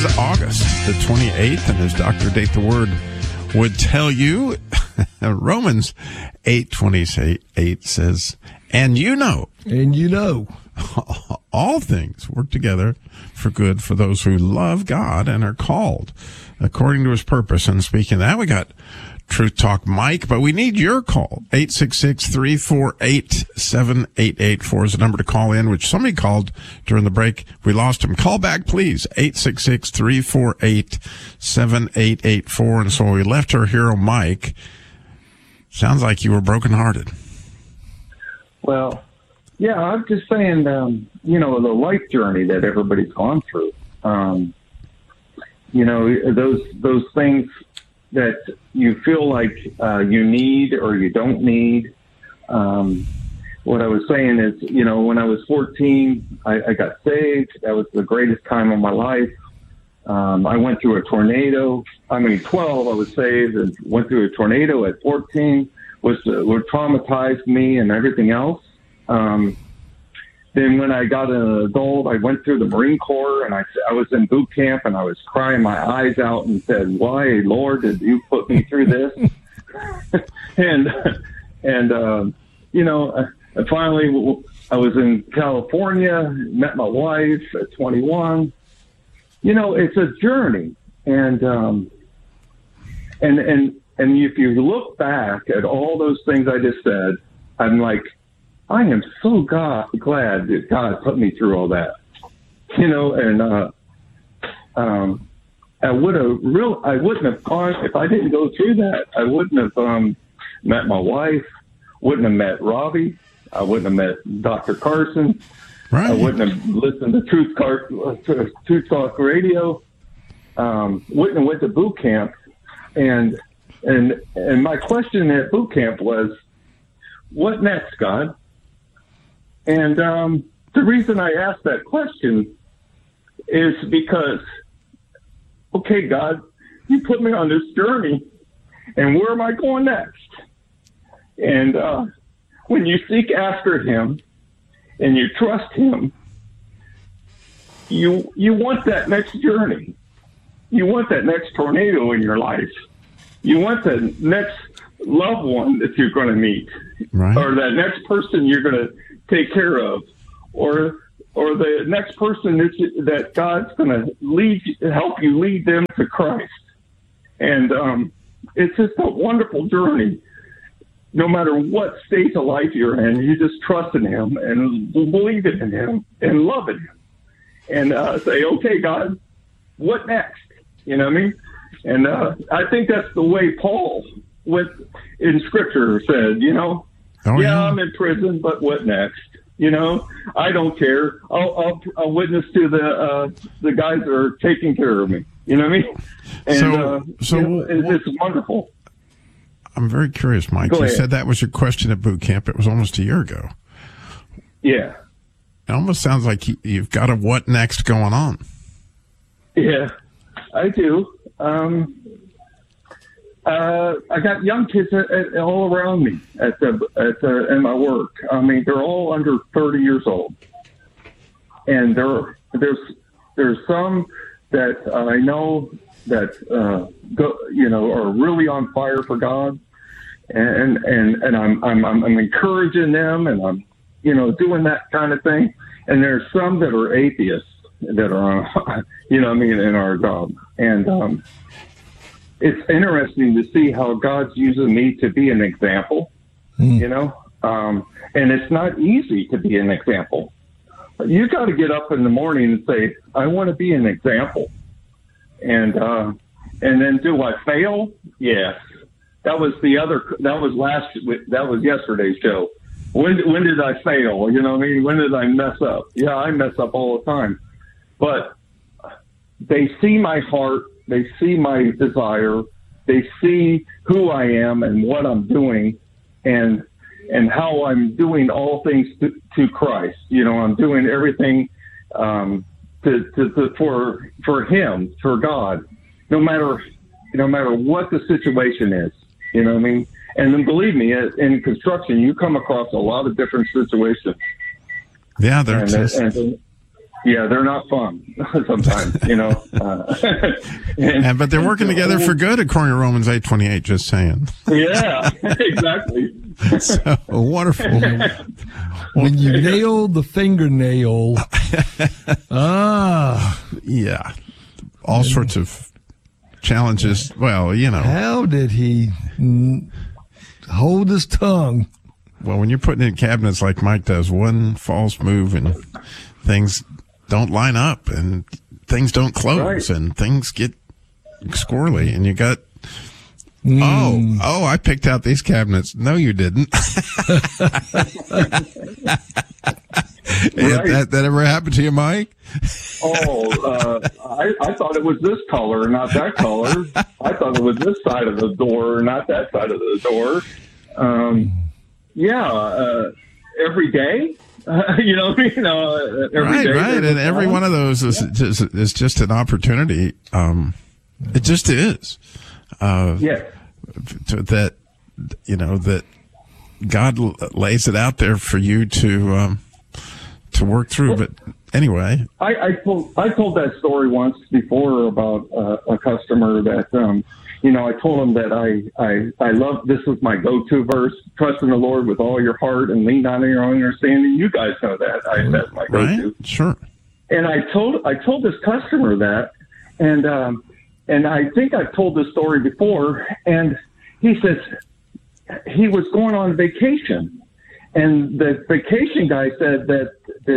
is August the 28th, and as Dr. Date the Word would tell you, Romans 8:28 says, And you know, all things work together for good for those who love God and are called according to his purpose. And speaking of that, we got Truth Talk Mike, but we need your call. 866-348-7884 is the number to call in, which somebody called during the break. We lost him. Call back, please. 866-348-7884. And so we left our hero, Mike. Sounds like you were brokenhearted. Well, yeah, I'm just saying, the life journey that everybody's gone through. Those things that you feel like you need or you don't need. What I was saying is, when I was 14, I got saved. That was the greatest time of my life. I went through a tornado. 12, I was saved and went through a tornado at 14, which traumatized me and everything else. Then when I got an adult, I went through the Marine Corps, and I was in boot camp, and I was crying my eyes out and said, "Why, Lord, did you put me through this?" and finally, I was in California, met my wife at 21. It's a journey, and if you look back at all those things I just said, I'm like, I am so glad that God put me through all that, I wouldn't have gone, if I didn't go through that, I wouldn't have met my wife, wouldn't have met Robbie, I wouldn't have met Dr. Carson, right. I wouldn't have listened to Truth Talk Radio, wouldn't have went to boot camp, and my question at boot camp was, what next, God? And the reason I asked that question is because, okay, God, you put me on this journey, and where am I going next? And when you seek after him and you trust him, you want that next journey. You want that next tornado in your life. You want the next loved one that you're going to meet, right. Or that next person you're going to take care of, or the next person that God's going to help you lead them to Christ. And it's just a wonderful journey. No matter what stage of life you're in, you just trust in him and believe in him and love in him. And say, okay, God, what next? You know what I mean? And I think that's the way Paul in Scripture said, I'm in prison, but what next? I don't care. I'll witness to the guys that are taking care of me. You know what I mean? And it's wonderful. I'm very curious, Mike. You said that was your question at boot camp. It was almost a year ago. Yeah. It almost sounds like you've got a what next going on. Yeah, I do. I got young kids all around me in my work. They're all under 30 years old, and there's some that I know that are really on fire for God, and I'm encouraging them, and I'm doing that kind of thing. And there's some that are atheists that are on, in our job, and it's interesting to see how God's using me to be an example, and it's not easy to be an example. You got to get up in the morning and say, I want to be an example. And then do I fail? Yes. That was yesterday's show. When did I fail? When did I mess up? Yeah, I mess up all the time. But they see my heart. They see my desire. They see who I am and what I'm doing, and how I'm doing all things to Christ. I'm doing everything for Him, for God, no matter what the situation is. You know what I mean? And then believe me, in construction, you come across a lot of different situations. Yeah, there exists. Yeah, they're not fun sometimes, you know. But they're working together for good, according to Romans 8:28. Just saying. Yeah, exactly. So wonderful. When you nailed the fingernail, yeah, all sorts of challenges. Well, you know, how did he hold his tongue? Well, when you're putting in cabinets like Mike does, one false move and things don't line up and things don't close and things get squirrely and you got, I picked out these cabinets. No, you didn't. That ever happened to you, Mike? I thought it was this color, not that color. I thought it was this side of the door, not that side of the door. Every day. Every day. Right. And every one of those is just an opportunity. It just is. That God lays it out there for you to work through. But anyway, I told that story once before about a customer that I told him that I love, this was my go-to verse, trust in the Lord with all your heart and lean not on your own understanding. You guys know that. That's my go-to. Right? Sure. And I told this customer that, and I think I've told this story before, and he says he was going on vacation, and the vacation guy said that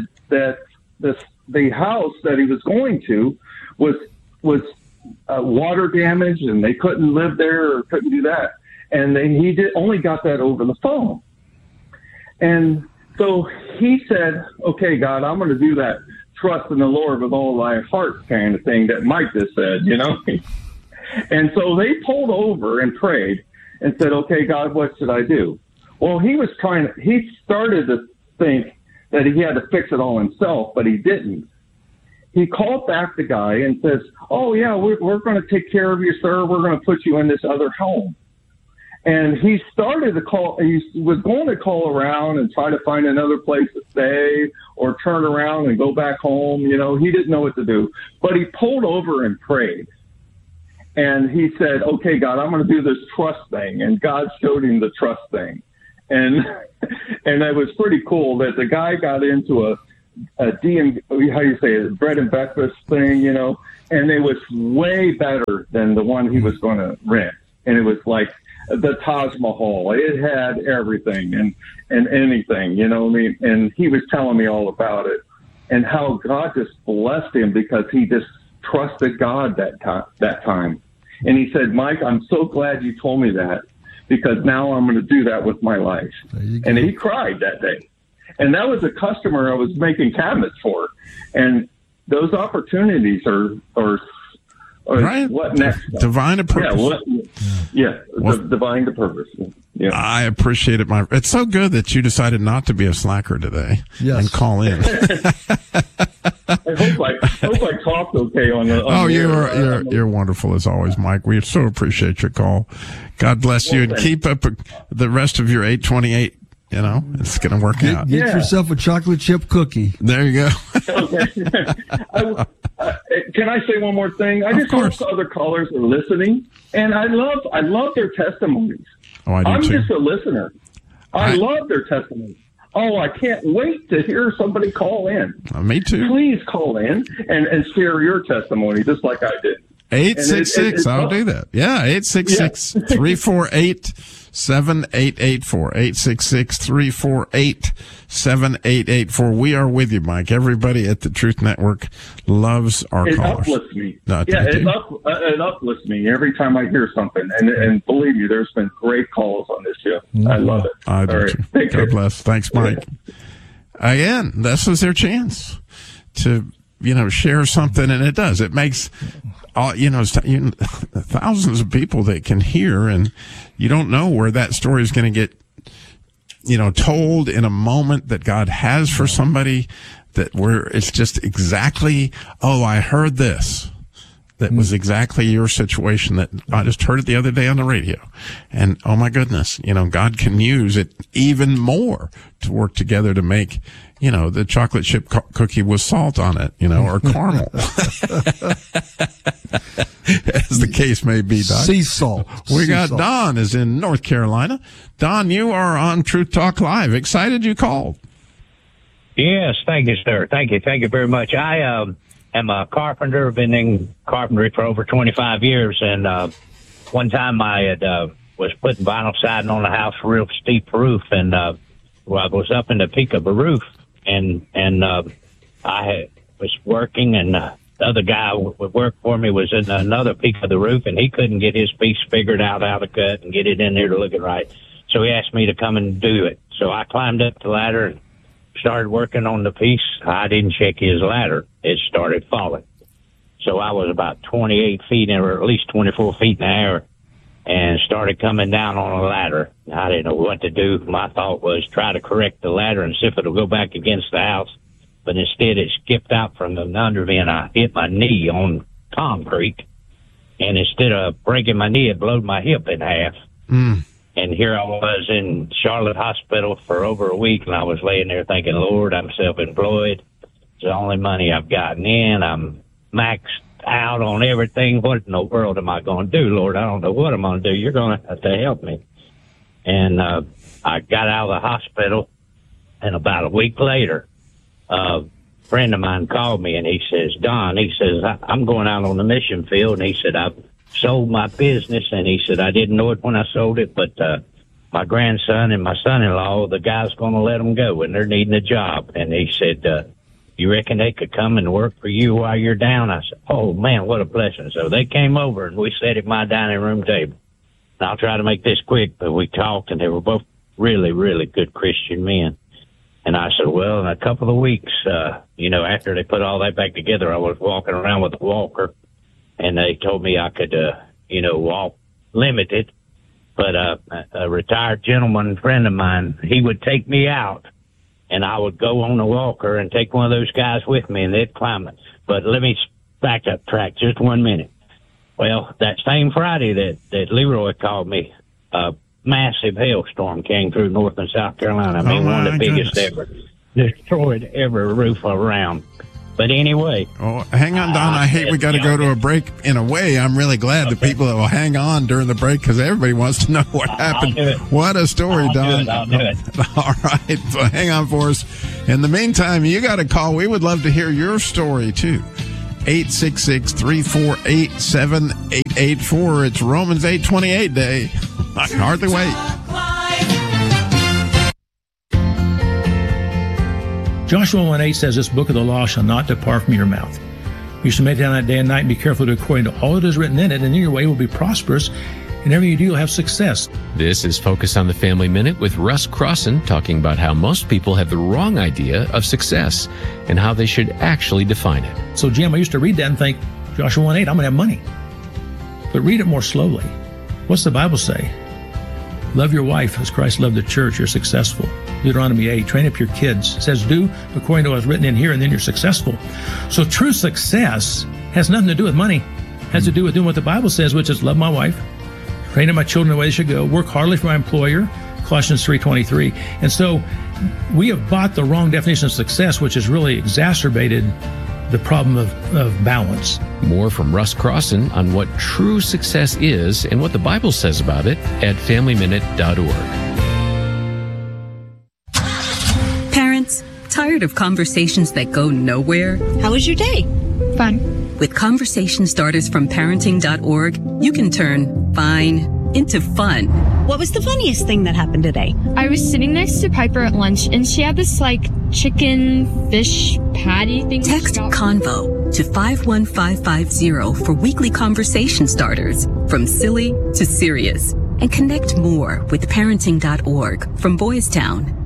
the house that he was going to was water damage, and they couldn't live there or couldn't do that, and he only got that over the phone. And so he said, "Okay, God, I'm going to do that. Trust in the Lord with all thy heart," kind of thing that Mike just said, And so they pulled over and prayed and said, "Okay, God, what should I do?" Well, he started to think that he had to fix it all himself, but he didn't. He called back the guy and says, "Oh yeah, we're going to take care of you, sir. We're going to put you in this other home." And he started to call. He was going to call around and try to find another place to stay or turn around and go back home. He didn't know what to do, but he pulled over and prayed. And he said, "Okay, God, I'm going to do this trust thing." And God showed him the trust thing. And it was pretty cool that the guy got into a bread and breakfast thing, and it was way better than the one he was going to rent. And it was like the Taj Mahal. It had everything and anything, and he was telling me all about it and how God just blessed him because he just trusted God that time. And he said, "Mike, I'm so glad you told me that because now I'm going to do that with my life." And he cried that day. And that was a customer I was making cabinets for. And those opportunities are right. What next? Divine to purpose. Divine to purpose. Yeah. I appreciate it. It's so good that you decided not to be a slacker today and call in. I hope I talked okay on the. You're wonderful as always, Mike. We so appreciate your call. God bless you and keep up the rest of your 828. It's going to work out. Get yourself a chocolate chip cookie. There you go. Okay. Can I say one more thing? I just hope other callers are listening, and I love their testimonies. Oh, I do I'm too. just a listener. I love their testimonies. Oh, I can't wait to hear somebody call in. Me too. Please call in and share your testimony, just like I did. 866. I'll do that. Yeah, 866-348-7884. 866-348-7884. We are with you, Mike. Everybody at the Truth Network loves our callers. It uplifts me. It uplifts me every time I hear something. And believe me, there's been great calls on this show. I love it. I do too. God bless. Thanks, Mike. Again, this was their chance to, share something, and it does. It makes thousands of people that can hear, and you don't know where that story is going to get, told in a moment that God has for somebody, that where it's just exactly, I heard this. that was exactly your situation. That I just heard it the other day on the radio. And oh my goodness, God can use it even more to work together to make, the chocolate chip cookie with salt on it, or caramel. As the case may be, Don. Sea salt. We got Don is in North Carolina. Don, you are on Truth Talk Live. Excited you called. Yes, thank you, sir. Thank you very much. I am a carpenter. I've been in carpentry for over 25 years, and one time I had was putting vinyl siding on a house, real steep roof, and I was up in the peak of the roof, and I was working, and the other guy who would work for me was in another peak of the roof, and he couldn't get his piece figured out how to cut and get it in there to look it right. So he asked me to come and do it. So I climbed up the ladder and started working on the piece. I didn't check his ladder. It started falling. So I was about 28 feet, or at least 24 feet in the air, and started coming down on a ladder. I didn't know what to do. My thought was try to correct the ladder and see if it'll go back against the house. But instead, it skipped out from under me, and I hit my knee on concrete. And instead of breaking my knee, it blowed my hip in half. And here I was in Charlotte Hospital for over a week, and I was laying there thinking, Lord, I'm self-employed. It's the only money I've gotten in. I'm maxed out on everything. What in the world am I going to do, Lord? I don't know what I'm going to do. You're going to have to help me. And I got out of the hospital, and about a week later, a friend of mine called me, and he says, Don, he says, I'm going out on the mission field, and he said, I've sold my business, and he said, I didn't know it when I sold it, but my grandson and my son-in-law, the guy's going to let them go, and they're needing a job. And he said, you reckon they could come and work for you while you're down? I said, oh, man, what a blessing. So they came over, and we sat at my dining room table. And I'll try to make this quick, but we talked, and they were both really, really good Christian men. And I said, well, in a couple of weeks, after they put all that back together, I was walking around with a walker, and they told me I could, walk limited. But a retired gentleman friend of mine, he would take me out, and I would go on the walker and take one of those guys with me, and they'd climb it. But let me back up track just 1 minute. Well, that same Friday that Leroy called me, a massive hailstorm came through North and South Carolina. I mean, one of the biggest ever. Destroyed every roof around. But anyway. Oh, hang on, Don. I hate we got to go to a break. In a way, I'm really glad the people that will hang on during the break, because everybody wants to know what happened. What a story, Don. I'll do it. All right. So hang on for us. In the meantime, you got a call. We would love to hear your story, too. 866-348-7884. It's Romans 8:28 day. I can hardly wait. Joshua 1:8 says, this book of the law shall not depart from your mouth. You shall meditate on it day and night, and be careful to do according to all that is written in it, and then your way will be prosperous, and everything you do, you'll have success. This is Focus on the Family Minute with Russ Crossan, talking about how most people have the wrong idea of success and how they should actually define it. So, Jim, I used to read that and think, Joshua 1:8, I'm going to have money. But read it more slowly. What's the Bible say? Love your wife as Christ loved the church. You're successful. Deuteronomy 8, train up your kids. It says, do according to what's written in here, and then you're successful. So true success has nothing to do with money. It has to do with doing what the Bible says, which is love my wife, train up my children the way they should go, work hardly for my employer, Colossians 3:23. And so we have bought the wrong definition of success, which has really exacerbated the problem of balance. More from Russ Crossan on what true success is and what the Bible says about it at FamilyMinute.org. Parents, tired of conversations that go nowhere? How was your day? Fun. With conversation starters from parenting.org, you can turn fine into fun. What was the funniest thing that happened today? I was sitting next to Piper at lunch, and she had this, chicken fish patty thing. Text CONVO to 51550 for weekly conversation starters, from silly to serious. And connect more with parenting.org from Boys Town.